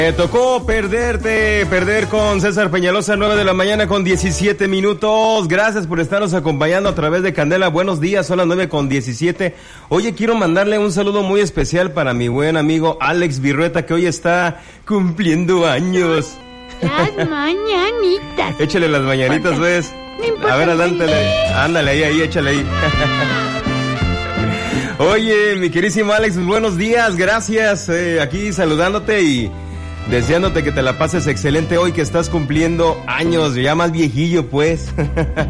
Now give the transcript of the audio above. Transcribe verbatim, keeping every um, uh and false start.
Me tocó perderte, perder con César Peñalosa, nueve de la mañana con diecisiete minutos. Gracias por estarnos acompañando a través de Candela. Buenos días, son las nueve con diecisiete. Oye, quiero mandarle un saludo muy especial para mi buen amigo Alex Virrueta, que hoy está cumpliendo años. Las mañanitas. Échale las mañanitas, ¿ves? No importa. A ver, adelante. Ándale, ahí, ahí, échale ahí. Oye, mi querísimo Alex, buenos días, gracias. Eh, aquí saludándote y deseándote que te la pases excelente hoy que estás cumpliendo años, ya más viejillo pues.